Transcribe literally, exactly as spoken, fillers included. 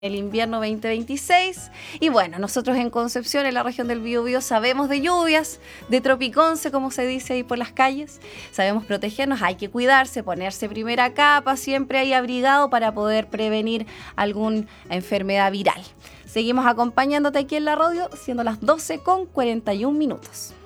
el invierno veinte veintiséis. Y bueno, nosotros en Concepción, en la región del Biobío, sabemos de lluvias, de tropiconce, como se dice ahí por las calles. Sabemos protegernos, hay que cuidarse, ponerse primera capa, siempre ahí abrigado para poder prevenir alguna enfermedad viral. Seguimos acompañándote aquí en la radio, siendo las doce con cuarenta y un minutos.